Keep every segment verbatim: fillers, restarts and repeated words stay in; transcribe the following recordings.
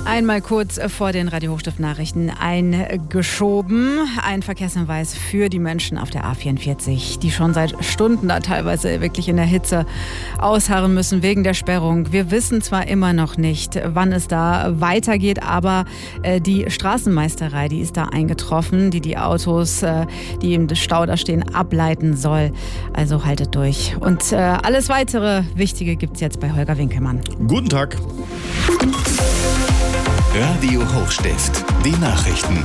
Einmal kurz vor den Radio Hochstift-Nachrichten eingeschoben. Ein Verkehrshinweis für die Menschen auf der A vierundvierzig, die schon seit Stunden da teilweise wirklich in der Hitze ausharren müssen wegen der Sperrung. Wir wissen zwar immer noch nicht, wann es da weitergeht, aber äh, die Straßenmeisterei, die ist da eingetroffen, die die Autos, äh, die im Stau da stehen, ableiten soll. Also haltet durch. Und äh, alles weitere Wichtige gibt's jetzt bei Holger Winkelmann. Guten Tag. Radio Hochstift, die Nachrichten.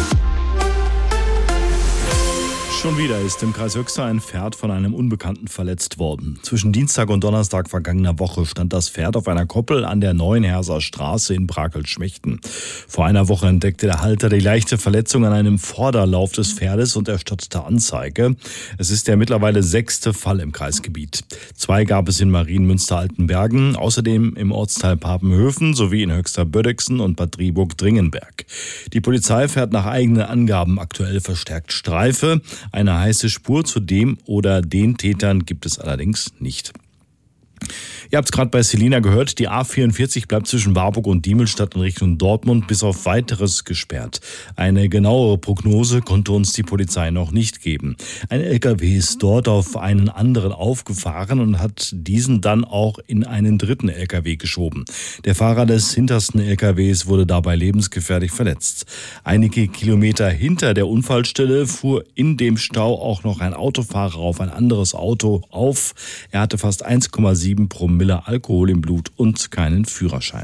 Schon wieder ist im Kreis Höxter ein Pferd von einem Unbekannten verletzt worden. Zwischen Dienstag und Donnerstag vergangener Woche stand das Pferd auf einer Koppel an der Neuenherser Straße in Brakel-Schmechten. Vor einer Woche entdeckte der Halter die leichte Verletzung an einem Vorderlauf des Pferdes und erstattete Anzeige. Es ist der mittlerweile sechste Fall im Kreisgebiet. Zwei gab es in Marienmünster-Altenbergen, außerdem im Ortsteil Papenhöfen sowie in Höxter-Bödexen und Bad Driburg-Dringenberg. Die Polizei fährt nach eigenen Angaben aktuell verstärkt Streife. Eine heiße Spur zu dem oder den Tätern gibt es allerdings nicht. Ihr habt es gerade bei Selina gehört, die A vierundvierzig bleibt zwischen Warburg und Diemelstadt in Richtung Dortmund bis auf Weiteres gesperrt. Eine genauere Prognose konnte uns die Polizei noch nicht geben. Ein L K W ist dort auf einen anderen aufgefahren und hat diesen dann auch in einen dritten L K W geschoben. Der Fahrer des hintersten L K Ws wurde dabei lebensgefährlich verletzt. Einige Kilometer hinter der Unfallstelle fuhr in dem Stau auch noch ein Autofahrer auf ein anderes Auto auf. Er hatte fast eins Komma sieben Promille Alkohol im Blut und keinen Führerschein.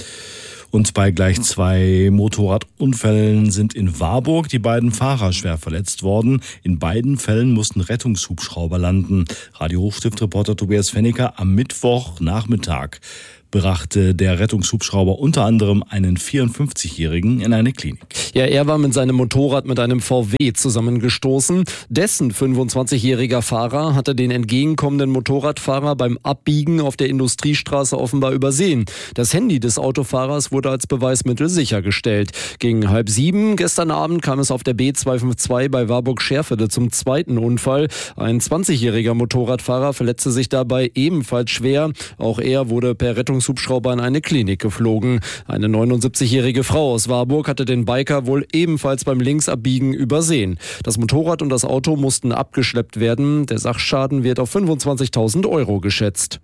Und bei gleich zwei Motorradunfällen sind in Warburg die beiden Fahrer schwer verletzt worden. In beiden Fällen mussten Rettungshubschrauber landen. Radio Hochstift-Reporter Tobias Fenniker: Am Mittwochnachmittag brachte der Rettungshubschrauber unter anderem einen vierundfünfzigjährigen in eine Klinik. Ja, er war mit seinem Motorrad mit einem V W zusammengestoßen. Dessen fünfundzwanzigjähriger Fahrer hatte den entgegenkommenden Motorradfahrer beim Abbiegen auf der Industriestraße offenbar übersehen. Das Handy des Autofahrers wurde als Beweismittel sichergestellt. Gegen halb sieben gestern Abend kam es auf der B zweihundertzweiundfünfzig bei Warburg-Scherfede zum zweiten Unfall. Ein zwanzigjähriger Motorradfahrer verletzte sich dabei ebenfalls schwer. Auch er wurde per Rettungshubschrauber in eine Klinik geflogen. Eine neunundsiebzigjährige Frau aus Warburg hatte den Biker wohl ebenfalls beim Linksabbiegen übersehen. Das Motorrad und das Auto mussten abgeschleppt werden. Der Sachschaden wird auf fünfundzwanzigtausend Euro geschätzt.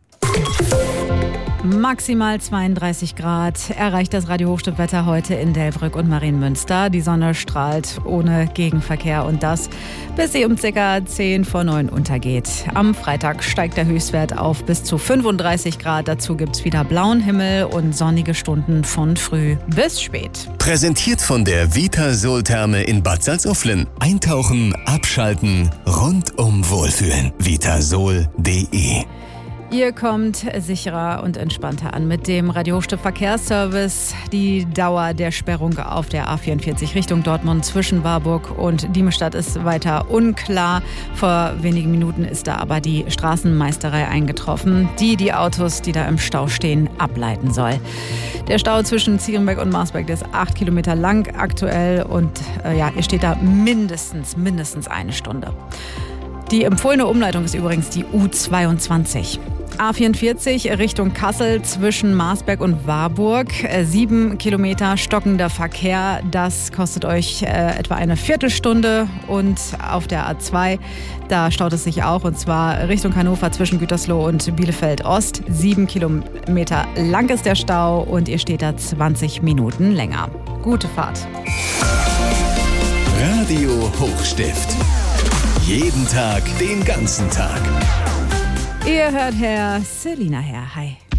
Maximal zweiunddreißig Grad erreicht das Radio Hochstift-Wetter heute in Delbrück und Marienmünster. Die Sonne strahlt ohne Gegenverkehr und das bis sie um ca. zehn vor neun untergeht. Am Freitag steigt der Höchstwert auf bis zu fünfunddreißig Grad. Dazu gibt es wieder blauen Himmel und sonnige Stunden von früh bis spät. Präsentiert von der Vitasol-Therme in Bad Salzuflen. Eintauchen, abschalten, rundum wohlfühlen. vitasol punkt de. Ihr kommt sicherer und entspannter an mit dem Radio Hochstift Verkehrsservice. Die Dauer der Sperrung auf der A vierundvierzig Richtung Dortmund zwischen Warburg und Diemelstadt ist weiter unklar. Vor wenigen Minuten ist da aber die Straßenmeisterei eingetroffen, die die Autos, die da im Stau stehen, ableiten soll. Der Stau zwischen Zierenberg und Marsberg, der ist acht Kilometer lang aktuell und äh, ja, ihr steht da mindestens, mindestens eine Stunde. Die empfohlene Umleitung ist übrigens die U zweiundzwanzig. A vierundvierzig Richtung Kassel zwischen Marsberg und Warburg. Sieben Kilometer stockender Verkehr. Das kostet euch äh, etwa eine Viertelstunde. Und auf der A zwei, da staut es sich auch. Und zwar Richtung Hannover zwischen Gütersloh und Bielefeld Ost. Sieben Kilometer lang ist der Stau und ihr steht da zwanzig Minuten länger. Gute Fahrt. Radio Hochstift. Jeden Tag, den ganzen Tag. Ihr hört Herr Selina her. Hi.